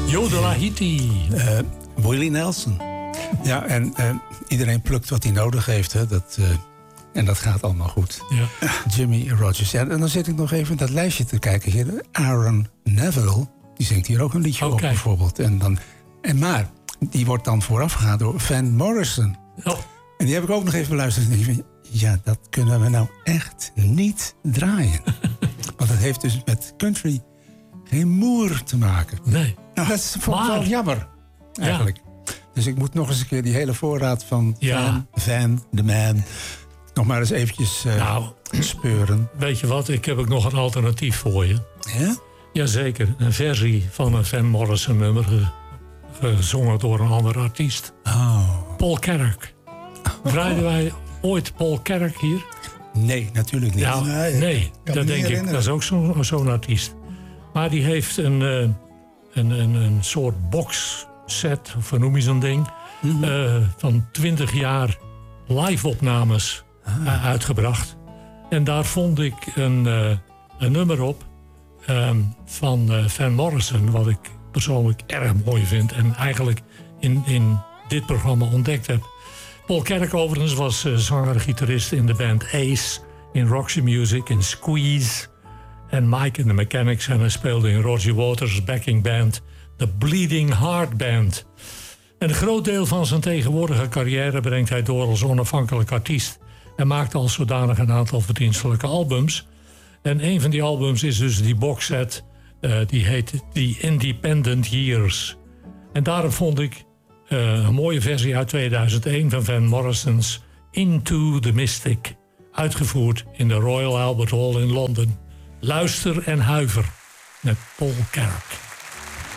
Jodelahiti. Willie Nelson. Ja, en iedereen plukt wat hij nodig heeft. Hè. En dat gaat allemaal goed. Ja. Jimmy Rogers. Ja, en dan zit ik nog even dat lijstje te kijken hier. Aaron Neville, die zingt hier ook een liedje op bijvoorbeeld. Maar die wordt dan voorafgegaan door Van Morrison. Oh. En die heb ik ook nog even beluisterd. En denk ik, ja, dat kunnen we nou echt niet draaien. Want het heeft dus met country geen moer te maken. Nee. Nou, dat is wel jammer, eigenlijk. Ja. Dus ik moet nog eens een keer die hele voorraad van Van, The Man... nog maar eens eventjes speuren. Weet je wat, ik heb ook nog een alternatief voor je. Ja? Jazeker, een versie van een Van Morrison nummer... gezongen door een andere artiest. Oh. Paul Carrack. Draaiden wij ooit Paul Carrack hier? Nee, natuurlijk niet. Nou, nee, dat denk ik. Dat is ook zo'n artiest. Maar die heeft een soort boxset, of hoe noem je zo'n ding... van 20 jaar live-opnames uitgebracht. En daar vond ik een nummer op van Van Morrison... wat ik persoonlijk erg mooi vind en eigenlijk in dit programma ontdekt heb. Paul Carrack overigens was zanger-gitarist in de band Ace... in Roxy Music, in Squeeze... en Mike and the Mechanics... en hij speelde in Roger Waters' backing band... The Bleeding Heart Band. En een groot deel van zijn tegenwoordige carrière... brengt hij door als onafhankelijk artiest... en maakt als zodanig een aantal verdienstelijke albums. En een van die albums is dus die boxset... die heet The Independent Years. En daarom vond ik een mooie versie uit 2001... van Van Morrison's Into the Mystic... uitgevoerd in de Royal Albert Hall in Londen. Luister en huiver met Paul Carrack.